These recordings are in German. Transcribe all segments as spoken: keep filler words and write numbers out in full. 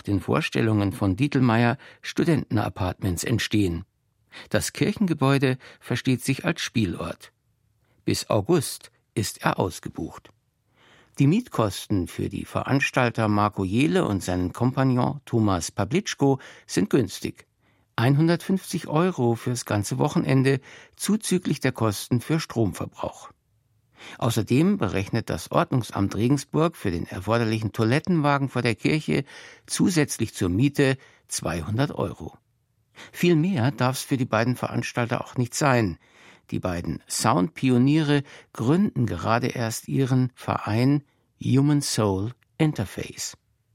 den Vorstellungen von Dietelmayer Studentenapartments entstehen. Das Kirchengebäude versteht sich als Spielort. Bis August ist er ausgebucht. Die Mietkosten für die Veranstalter Marco Jehle und seinen Kompagnon Thomas Pawlitschko sind günstig. hundertfünfzig Euro fürs ganze Wochenende, zuzüglich der Kosten für Stromverbrauch. Außerdem berechnet das Ordnungsamt Regensburg für den erforderlichen Toilettenwagen vor der Kirche zusätzlich zur Miete zweihundert Euro. Viel mehr darf es für die beiden Veranstalter auch nicht sein. Die beiden Soundpioniere gründen gerade erst ihren Verein Human Soul Interface.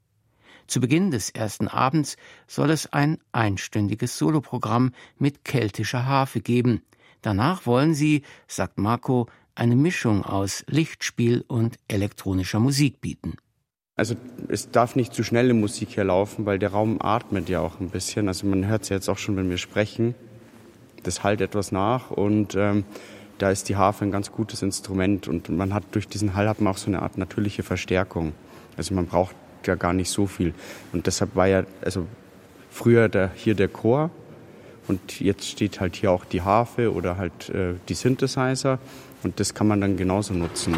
Zu Beginn des ersten Abends soll es ein einstündiges Soloprogramm mit keltischer Harfe geben. Danach wollen sie, sagt Marco, eine Mischung aus Lichtspiel und elektronischer Musik bieten. Also es darf nicht zu schnelle Musik hier laufen, weil der Raum atmet ja auch ein bisschen. Also man hört es ja jetzt auch schon, wenn wir sprechen. Das hallt etwas nach und ähm, da ist die Harfe ein ganz gutes Instrument. Und man hat durch diesen Hall hat man auch so eine Art natürliche Verstärkung. Also man braucht ja gar nicht so viel. Und deshalb war ja also früher der, hier der Chor und jetzt steht halt hier auch die Harfe oder halt äh, die Synthesizer und das kann man dann genauso nutzen.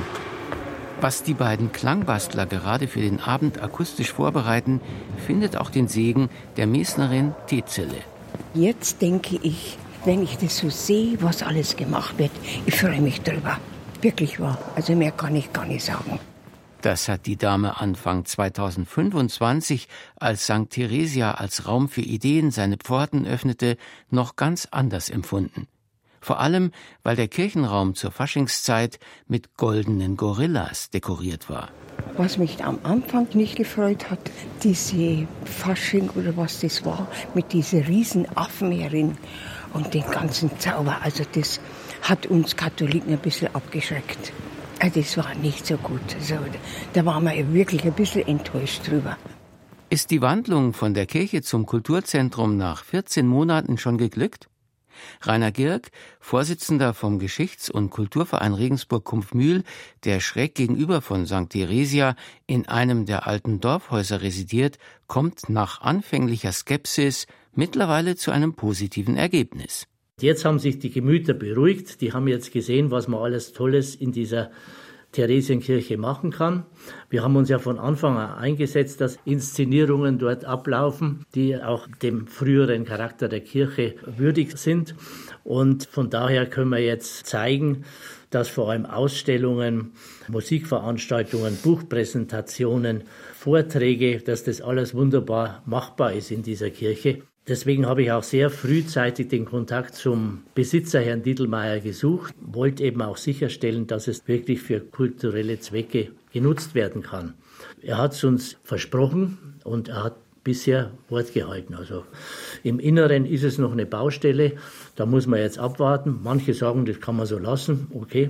Was die beiden Klangbastler gerade für den Abend akustisch vorbereiten, findet auch den Segen der Mesnerin Tezele. Jetzt denke ich, wenn ich das so sehe, was alles gemacht wird, ich freue mich drüber. Wirklich wahr. Also mehr kann ich gar nicht sagen. Das hat die Dame Anfang zweitausendfünfundzwanzig, als Sankt Theresia als Raum für Ideen seine Pforten öffnete, noch ganz anders empfunden. Vor allem, weil der Kirchenraum zur Faschingszeit mit goldenen Gorillas dekoriert war. Was mich am Anfang nicht gefreut hat, diese Fasching oder was das war, mit dieser riesen Affenherrin und den ganzen Zauber. Also das hat uns Katholiken ein bisschen abgeschreckt. Das war nicht so gut. Also, da waren wir wirklich ein bisschen enttäuscht drüber. Ist die Wandlung von der Kirche zum Kulturzentrum nach vierzehn Monaten schon geglückt? Rainer Girk, Vorsitzender vom Geschichts- und Kulturverein Regensburg-Kumpfmühl, der schräg gegenüber von Sankt Theresia in einem der alten Dorfhäuser residiert, kommt nach anfänglicher Skepsis mittlerweile zu einem positiven Ergebnis. Jetzt haben sich die Gemüter beruhigt, die haben jetzt gesehen, was man alles Tolles in dieser Theresienkirche machen kann. Wir haben uns ja von Anfang an eingesetzt, dass Inszenierungen dort ablaufen, die auch dem früheren Charakter der Kirche würdig sind. Und von daher können wir jetzt zeigen, dass vor allem Ausstellungen, Musikveranstaltungen, Buchpräsentationen, Vorträge, dass das alles wunderbar machbar ist in dieser Kirche. Deswegen habe ich auch sehr frühzeitig den Kontakt zum Besitzer, Herrn Dietelmayer, gesucht, wollte eben auch sicherstellen, dass es wirklich für kulturelle Zwecke genutzt werden kann. Er hat es uns versprochen und er hat bisher Wort gehalten. Also im Inneren ist es noch eine Baustelle, da muss man jetzt abwarten. Manche sagen, das kann man so lassen, okay.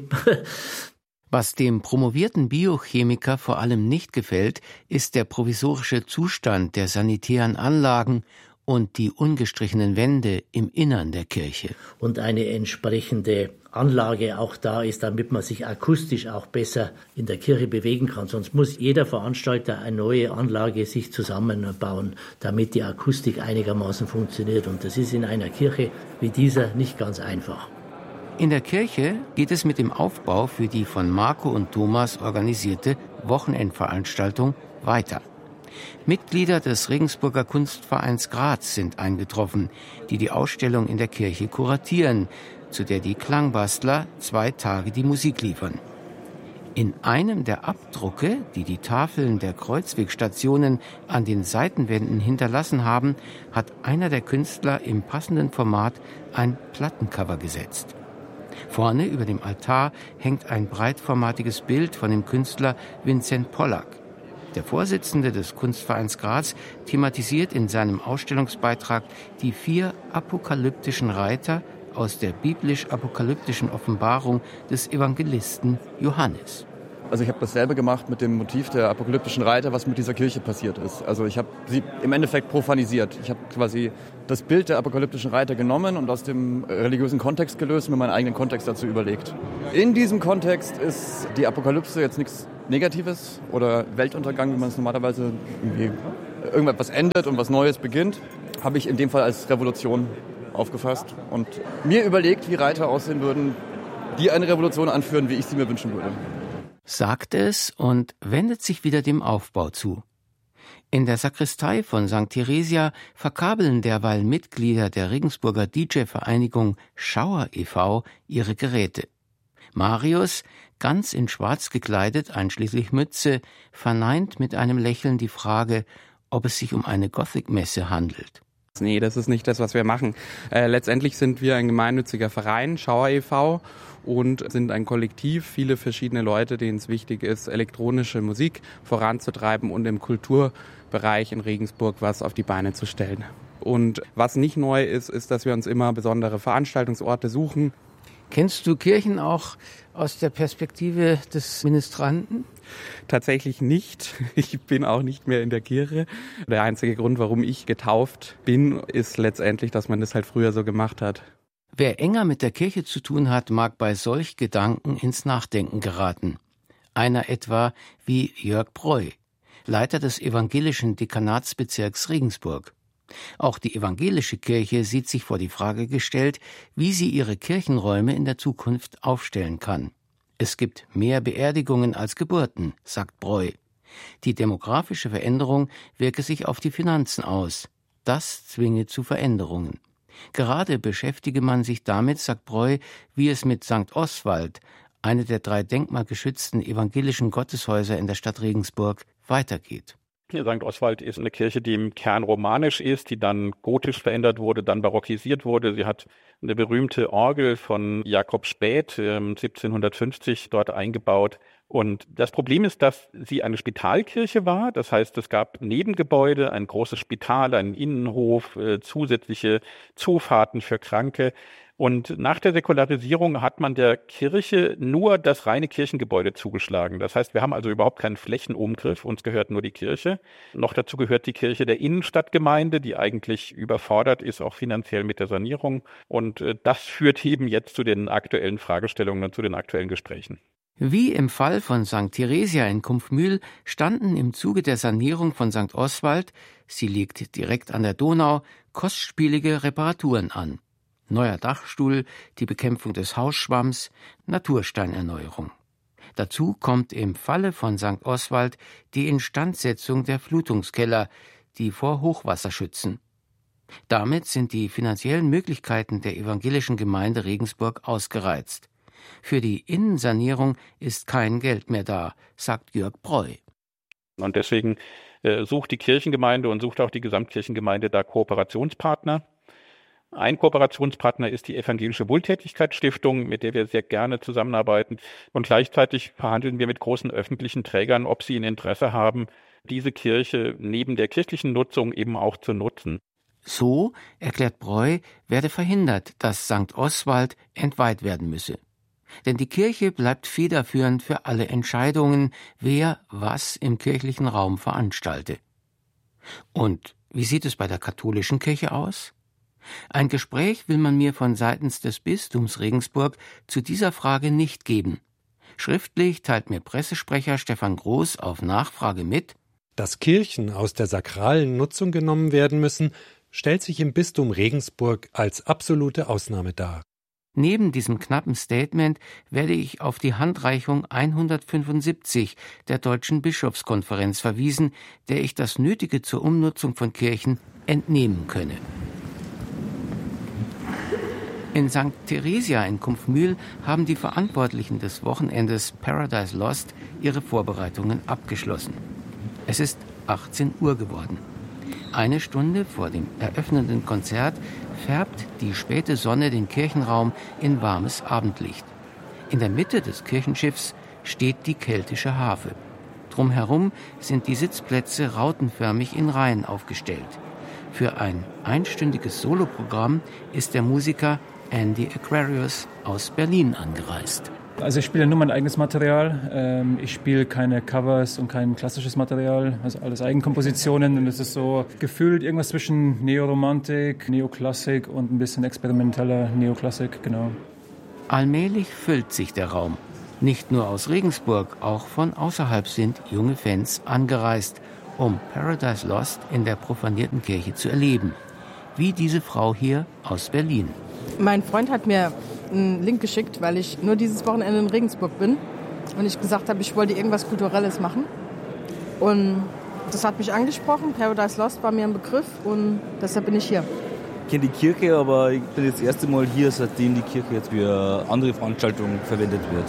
Was dem promovierten Biochemiker vor allem nicht gefällt, ist der provisorische Zustand der sanitären Anlagen und die ungestrichenen Wände im Innern der Kirche. Und eine entsprechende Anlage auch da ist, damit man sich akustisch auch besser in der Kirche bewegen kann. Sonst muss jeder Veranstalter eine neue Anlage sich zusammenbauen, damit die Akustik einigermaßen funktioniert. Und das ist in einer Kirche wie dieser nicht ganz einfach. In der Kirche geht es mit dem Aufbau für die von Marco und Thomas organisierte Wochenendveranstaltung weiter. Mitglieder des Regensburger Kunstvereins Graz sind eingetroffen, die die Ausstellung in der Kirche kuratieren, zu der die Klangbastler zwei Tage die Musik liefern. In einem der Abdrucke, die die Tafeln der Kreuzwegstationen an den Seitenwänden hinterlassen haben, hat einer der Künstler im passenden Format ein Plattencover gesetzt. Vorne über dem Altar hängt ein breitformatiges Bild von dem Künstler Vincent Pollack. Der Vorsitzende des Kunstvereins Graz thematisiert in seinem Ausstellungsbeitrag die vier apokalyptischen Reiter aus der biblisch-apokalyptischen Offenbarung des Evangelisten Johannes. Also ich habe dasselbe gemacht mit dem Motiv der apokalyptischen Reiter, was mit dieser Kirche passiert ist. Also ich habe sie im Endeffekt profanisiert. Ich habe quasi das Bild der apokalyptischen Reiter genommen und aus dem religiösen Kontext gelöst und mir meinen eigenen Kontext dazu überlegt. In diesem Kontext ist die Apokalypse jetzt nichts Negatives oder Weltuntergang, wie man es normalerweise irgendwie irgendwas endet und was Neues beginnt, habe ich in dem Fall als Revolution aufgefasst und mir überlegt, wie Reiter aussehen würden, die eine Revolution anführen, wie ich sie mir wünschen würde. Sagt es und wendet sich wieder dem Aufbau zu. In der Sakristei von Sankt Theresia verkabeln derweil Mitglieder der Regensburger D J-Vereinigung Schauer e V ihre Geräte. Marius, ganz in schwarz gekleidet, einschließlich Mütze, verneint mit einem Lächeln die Frage, ob es sich um eine Gothic-Messe handelt. Nee, das ist nicht das, was wir machen. Äh, letztendlich sind wir ein gemeinnütziger Verein, Schauer e V, und sind ein Kollektiv, viele verschiedene Leute, denen es wichtig ist, elektronische Musik voranzutreiben und im Kulturbereich in Regensburg was auf die Beine zu stellen. Und was nicht neu ist, ist, dass wir uns immer besondere Veranstaltungsorte suchen. Kennst du Kirchen auch aus der Perspektive des Ministranten? Tatsächlich nicht. Ich bin auch nicht mehr in der Kirche. Der einzige Grund, warum ich getauft bin, ist letztendlich, dass man das halt früher so gemacht hat. Wer enger mit der Kirche zu tun hat, mag bei solch Gedanken ins Nachdenken geraten. Einer etwa wie Jörg Breu, Leiter des evangelischen Dekanatsbezirks Regensburg. Auch die evangelische Kirche sieht sich vor die Frage gestellt, wie sie ihre Kirchenräume in der Zukunft aufstellen kann. Es gibt mehr Beerdigungen als Geburten, sagt Breu. Die demografische Veränderung wirke sich auf die Finanzen aus. Das zwinge zu Veränderungen. Gerade beschäftige man sich damit, sagt Breu, wie es mit Sankt Oswald, eine der drei denkmalgeschützten evangelischen Gotteshäuser in der Stadt Regensburg, weitergeht. Sankt Oswald ist eine Kirche, die im Kern romanisch ist, die dann gotisch verändert wurde, dann barockisiert wurde. Sie hat eine berühmte Orgel von Jakob Späth ähm, siebzehnhundertfünfzig dort eingebaut. Und das Problem ist, dass sie eine Spitalkirche war. Das heißt, es gab Nebengebäude, ein großes Spital, einen Innenhof, äh, zusätzliche Zufahrten für Kranke. Und nach der Säkularisierung hat man der Kirche nur das reine Kirchengebäude zugeschlagen. Das heißt, wir haben also überhaupt keinen Flächenumgriff, uns gehört nur die Kirche. Noch dazu gehört die Kirche der Innenstadtgemeinde, die eigentlich überfordert ist, auch finanziell mit der Sanierung. Und das führt eben jetzt zu den aktuellen Fragestellungen und zu den aktuellen Gesprächen. Wie im Fall von Sankt Theresia in Kumpfmühl standen im Zuge der Sanierung von Sankt Oswald, sie liegt direkt an der Donau, kostspielige Reparaturen an. Neuer Dachstuhl, die Bekämpfung des Hausschwamms, Natursteinerneuerung. Dazu kommt im Falle von Sankt Oswald die Instandsetzung der Flutungskeller, die vor Hochwasser schützen. Damit sind die finanziellen Möglichkeiten der evangelischen Gemeinde Regensburg ausgereizt. Für die Innensanierung ist kein Geld mehr da, sagt Jörg Breu. Und deswegen äh, sucht die Kirchengemeinde und sucht auch die Gesamtkirchengemeinde da Kooperationspartner. Ein Kooperationspartner ist die Evangelische Wohltätigkeitsstiftung, mit der wir sehr gerne zusammenarbeiten. Und gleichzeitig verhandeln wir mit großen öffentlichen Trägern, ob sie ein Interesse haben, diese Kirche neben der kirchlichen Nutzung eben auch zu nutzen. So, erklärt Breu, werde verhindert, dass Sankt Oswald entweiht werden müsse. Denn die Kirche bleibt federführend für alle Entscheidungen, wer was im kirchlichen Raum veranstalte. Und wie sieht es bei der katholischen Kirche aus? Ein Gespräch will man mir von seitens des Bistums Regensburg zu dieser Frage nicht geben. Schriftlich teilt mir Pressesprecher Stefan Groß auf Nachfrage mit: Dass Kirchen aus der sakralen Nutzung genommen werden müssen, stellt sich im Bistum Regensburg als absolute Ausnahme dar. Neben diesem knappen Statement werde ich auf die Handreichung hundertfünfundsiebzig der Deutschen Bischofskonferenz verwiesen, der ich das Nötige zur Umnutzung von Kirchen entnehmen könne. In Sankt Theresia in Kumpfmühl haben die Verantwortlichen des Wochenendes Paradise Lost ihre Vorbereitungen abgeschlossen. Es ist achtzehn Uhr geworden. Eine Stunde vor dem eröffnenden Konzert färbt die späte Sonne den Kirchenraum in warmes Abendlicht. In der Mitte des Kirchenschiffs steht die keltische Harfe. Drumherum sind die Sitzplätze rautenförmig in Reihen aufgestellt. Für ein einstündiges Soloprogramm ist der Musiker Andy Aquarius aus Berlin angereist. Also ich spiele nur mein eigenes Material. Ich spiele keine Covers und kein klassisches Material, also alles Eigenkompositionen. Und es ist so gefühlt irgendwas zwischen Neoromantik, Neoklassik und ein bisschen experimenteller Neoklassik, genau. Allmählich füllt sich der Raum. Nicht nur aus Regensburg, auch von außerhalb sind junge Fans angereist, um Paradise Lost in der profanierten Kirche zu erleben. Wie diese Frau hier aus Berlin. Mein Freund hat mir einen Link geschickt, weil ich nur dieses Wochenende in Regensburg bin und ich gesagt habe, ich wollte irgendwas Kulturelles machen. Und das hat mich angesprochen. Paradise Lost war mir ein Begriff und deshalb bin ich hier. Ich kenne die Kirche, aber ich bin jetzt das erste Mal hier, seitdem die Kirche jetzt für andere Veranstaltungen verwendet wird.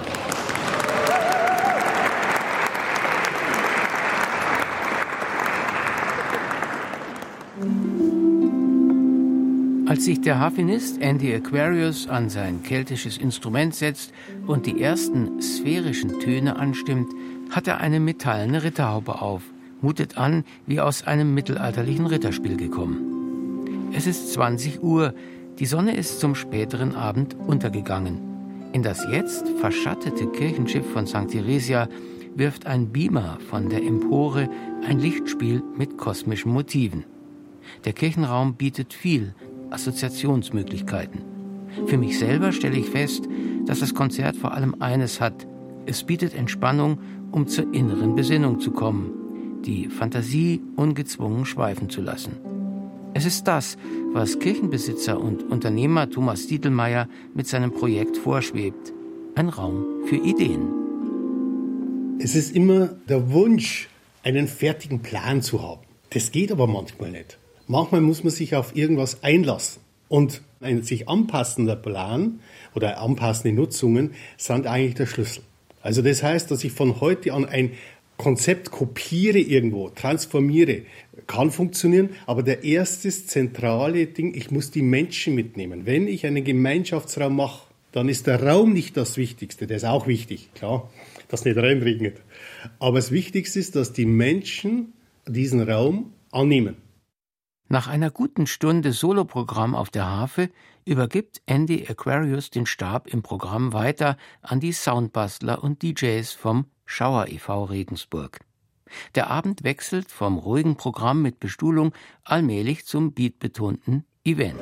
Als sich der Harfenist Andy Aquarius an sein keltisches Instrument setzt und die ersten sphärischen Töne anstimmt, hat er eine metallene Ritterhaube auf, mutet an wie aus einem mittelalterlichen Ritterspiel gekommen. Es ist zwanzig Uhr, die Sonne ist zum späteren Abend untergegangen. In das jetzt verschattete Kirchenschiff von Sankt Theresia wirft ein Beamer von der Empore ein Lichtspiel mit kosmischen Motiven. Der Kirchenraum bietet viel Assoziationsmöglichkeiten. Für mich selber stelle ich fest, dass das Konzert vor allem eines hat. Es bietet Entspannung, um zur inneren Besinnung zu kommen, die Fantasie ungezwungen schweifen zu lassen. Es ist das, was Kirchenbesitzer und Unternehmer Thomas Dietelmeier mit seinem Projekt vorschwebt. Ein Raum für Ideen. Es ist immer der Wunsch, einen fertigen Plan zu haben. Das geht aber manchmal nicht. Manchmal muss man sich auf irgendwas einlassen. Und ein sich anpassender Plan oder anpassende Nutzungen sind eigentlich der Schlüssel. Also das heißt, dass ich von heute an ein Konzept kopiere irgendwo, transformiere, kann funktionieren, aber der erste zentrale Ding, ich muss die Menschen mitnehmen. Wenn ich einen Gemeinschaftsraum mache, dann ist der Raum nicht das Wichtigste, der ist auch wichtig, klar, dass nicht reinregnet. Aber das Wichtigste ist, dass die Menschen diesen Raum annehmen. Nach einer guten Stunde Soloprogramm auf der Harfe übergibt Andy Aquarius den Stab im Programm weiter an die Soundbastler und D Js vom Schauer e V Regensburg. Der Abend wechselt vom ruhigen Programm mit Bestuhlung allmählich zum beatbetonten Event.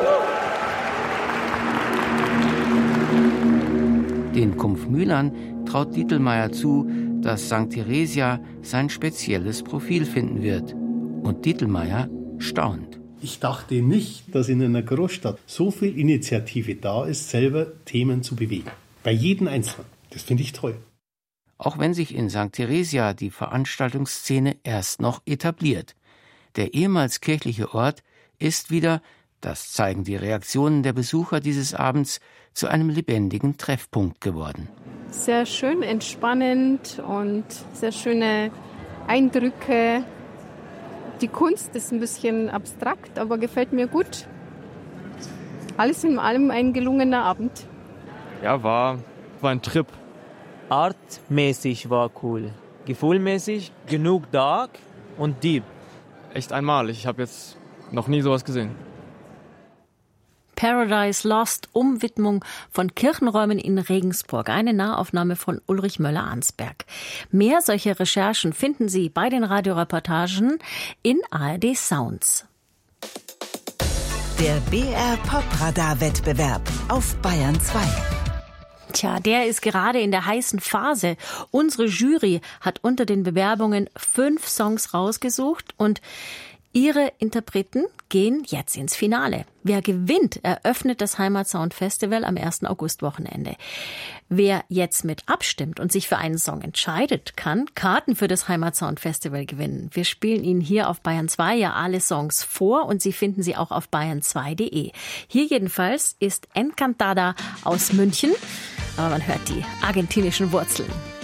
Den Kumpfmühlern traut Dietelmeier zu, dass Sankt Theresia sein spezielles Profil finden wird. Und Dietelmeier staunt. Ich dachte nicht, dass in einer Großstadt so viel Initiative da ist, selber Themen zu bewegen. Bei jedem Einzelnen. Das finde ich toll. Auch wenn sich in Sankt Theresia die Veranstaltungsszene erst noch etabliert. Der ehemals kirchliche Ort ist wieder, das zeigen die Reaktionen der Besucher dieses Abends, zu einem lebendigen Treffpunkt geworden. Sehr schön, entspannend und sehr schöne Eindrücke. Die Kunst ist ein bisschen abstrakt, aber gefällt mir gut. Alles in allem ein gelungener Abend. Ja, war, war ein Trip. Artmäßig war cool. Gefühlmäßig genug dark und deep. Echt einmalig. Ich habe jetzt noch nie sowas gesehen. Paradise Lost, Umwidmung von Kirchenräumen in Regensburg. Eine Nahaufnahme von Ulrich Möller-Arnsberg. Mehr solche Recherchen finden Sie bei den Radioreportagen in A R D Sounds. Der B R Popradar-Wettbewerb auf Bayern zwei. Tja, der ist gerade in der heißen Phase. Unsere Jury hat unter den Bewerbungen fünf Songs rausgesucht und ihre Interpreten gehen jetzt ins Finale. Wer gewinnt, eröffnet das Heimatsound Festival am ersten Augustwochenende. Wer jetzt mit abstimmt und sich für einen Song entscheidet, kann Karten für das Heimatsound Festival gewinnen. Wir spielen Ihnen hier auf Bayern zwei ja alle Songs vor und Sie finden sie auch auf bayern zwei punkt de. Hier jedenfalls ist Encantada aus München, aber man hört die argentinischen Wurzeln.